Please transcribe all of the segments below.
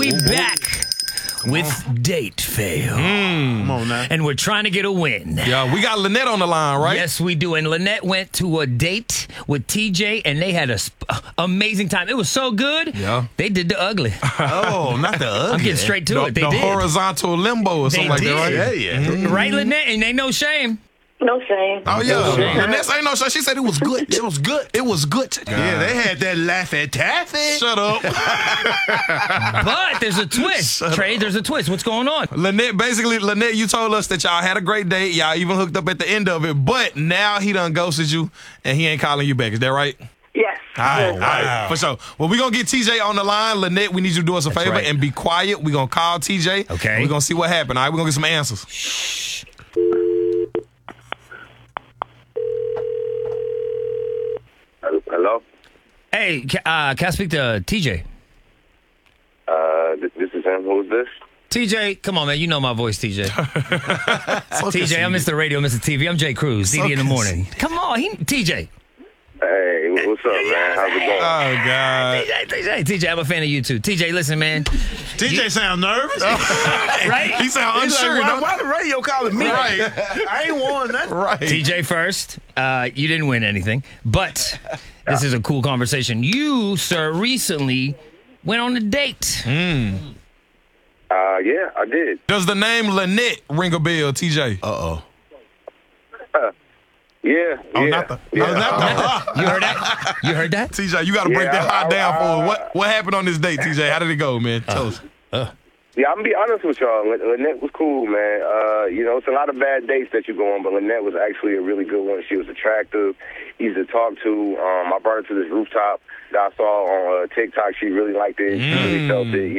We back with Date Fail. Come on now. And we're trying to get a win. Yeah, we got Lynette on the line, right? Yes, we do. And Lynette went to a date with TJ, and they had a amazing time. It was so good. Yeah. They did the ugly. Oh, not the ugly. I'm getting straight to it. They the did. horizontal limbo or something like that, right? Yeah. Right, Lynette? And ain't no shame. No shame. Oh, yeah. No shame. Lynette ain't no shame. She said it was good. It was good. It was good. Yeah, they had that Laffy Taffy. Shut up. But there's a twist. Trey, there's a twist. What's going on? Lynette, you told us that y'all had a great date. Y'all even hooked up at the end of it. But now he done ghosted you, and he ain't calling you back. Is that right? Yes. All right. For sure. Well, we're going to get TJ on the line. Lynette, we need you to do us a favor right. and be quiet. We're going to call TJ. Okay. We're going to see what happened. All right, we're going to get some answers. Hello? Hey, can I speak to TJ? This is him. Who's this? TJ, come on, man. You know my voice, TJ. TJ, I'm Mr. Radio, Mr. TV. I'm Jay Cruz, DD in the morning. Come on, TJ. Hey, what's up, man? How's it going? Oh, God. TJ, I'm a fan of you too. TJ, listen, man. TJ sound nervous. Right? He sound He's unsure. like, why the radio calling me? Right. I ain't won nothing. Right. TJ first. You didn't win anything, but this is a cool conversation. You, sir, recently went on a date. Yeah, I did. Does the name Lynette ring a bell, TJ? Uh-oh. Yeah. Oh, yeah. not the. Yeah. Oh, not the. You heard that? You heard that? TJ, you got to break Yeah, that hot down for I- us. What happened on this date, TJ? How did it go, man? Tell us. Yeah, I'm gonna be honest with y'all. Lynette was cool, man. It's a lot of bad dates that you go on, but Lynette was actually a really good one. She was attractive, easy to talk to. I brought her to this rooftop that I saw on TikTok. She really liked it. She really felt it,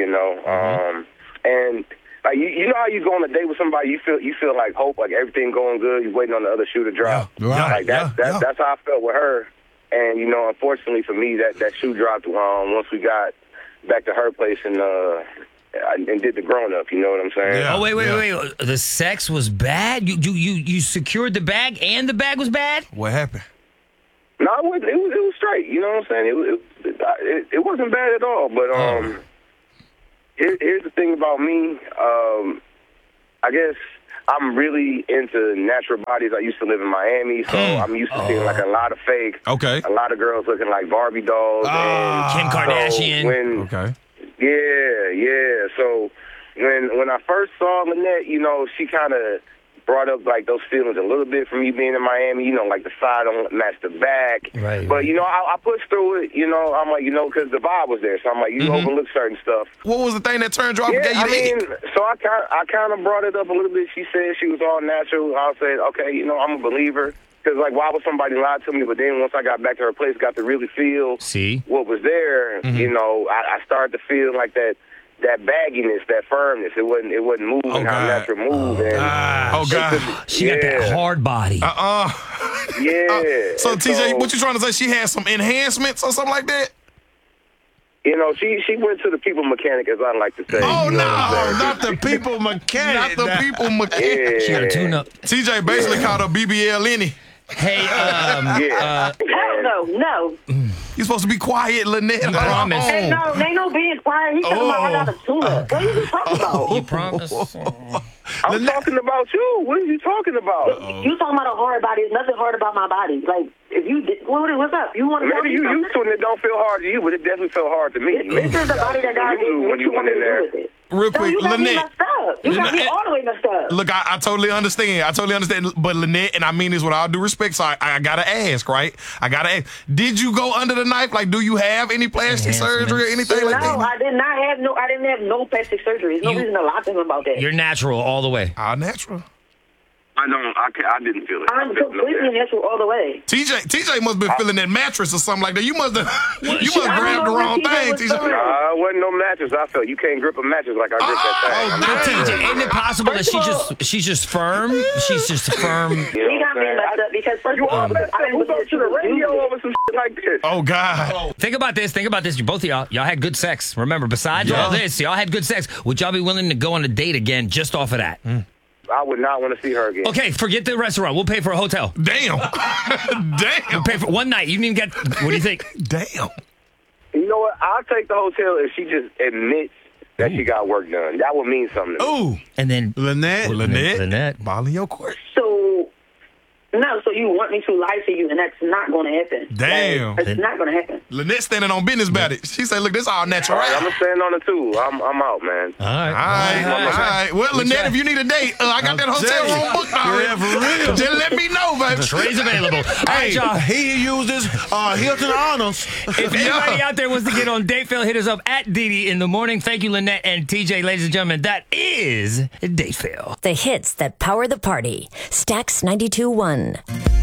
and like you know how you go on a date with somebody, you feel like hope, like everything going good. You're waiting on the other shoe to drop. Yeah, right, Like that's how I felt with her. And unfortunately for me, that shoe dropped once we got back to her place and did the grown up. You know what I'm saying? Yeah. Oh, wait. The sex was bad? You secured the bag and the bag was bad? What happened? No, it wasn't. It was straight. You know what I'm saying? It wasn't bad at all. But here's the thing about me. I guess I'm really into natural bodies. I used to live in Miami, so I'm used to seeing like a lot of fake. Okay. A lot of girls looking like Barbie dolls. And Kim Kardashian. Okay. Yeah. So when I first saw Lynette, she kind of brought up like those feelings a little bit for me being in Miami. Like the side don't match the back. Right. But I pushed through it. I'm like, because the vibe was there. So I'm like, you overlook certain stuff. What was the thing that turned you off? Yeah, and gave you the ick? so I kind of brought it up a little bit. She said she was all natural. I said, okay, I'm a believer. Because, why would somebody lie to me? But then once I got back to her place, got to really feel what was there, I started to feel like that bagginess, that firmness. It wasn't moving how natural move. God. She got that hard body. Yeah. So, TJ, what you trying to say? She had some enhancements or something like that? She went to the people mechanic, as I like to say. Oh, You know no. what I'm saying? Not the people mechanic. Not the people mechanic. Yeah. She got a tune-up. TJ basically called her BBL Lenny. Hey, Yeah. Hell no. You supposed to be quiet, Lynette. I promise. Hey, no, ain't no being quiet. He talking about I got a tuna. What are you talking about? you promise? I'm talking about you. What are you talking about? You talking about a hard body. There's nothing hard about my body. Like, if you did, what's up? You want to Maybe you used to it and it don't feel hard to you, but it definitely felt hard to me. This is the body that God gave me. What you want me to do with it? Real No, quick, you got me Lynette. messed up. You got me all the way messed up. Look, I totally understand. But Lynette, and I mean this with all due respect, so I gotta ask, right? I gotta ask. Did you go under the knife? Like, do you have any plastic surgery or anything like that? No, I did not have I didn't have no plastic surgery. There's no reason to lie to him about that. You're natural all the way. All natural. I didn't feel it. I'm completely natural all the way. TJ must have been feeling that mattress or something like that. You must have grabbed the wrong thing, TJ. It wasn't no mattress. I felt you can't grip a mattress like I grip that thing. TJ, isn't it possible that she's just firm? She's just firm. He got me messed up because first of all, Who goes to the radio over some shit like this? Oh, God. Think about this. Both of y'all had good sex. Remember, besides all this, y'all had good sex. Would y'all be willing to go on a date again just off of that? I would not want to see her again. Okay, forget the restaurant. We'll pay for a hotel. Damn. We'll pay for one night. You didn't even get. What do you think? Damn. You know what? I'll take the hotel if she just admits that she got work done. That would mean something to me. Ooh, And then Lynette. Lynette. Ball in your court. So, no, so you want me to lie to you, and that's not going to happen. Damn. Like, it's not going to happen. Lynette standing on business about it. She said, look, this all natural. All right, I'm All gonna stand on it too. I'm out, man. All right. right. Well, Lynette, if you need a date, I got that hotel telling you. room booked already. Yeah, for real. Just let me know, baby. Trey's available. All right, Hey, y'all. he uses Hilton Honors. If anybody out there wants to get on Dateville, hit us up at Didi in the morning. Thank you, Lynette and TJ, ladies and gentlemen. That is Dateville. The hits that power the party. Stax 92.1.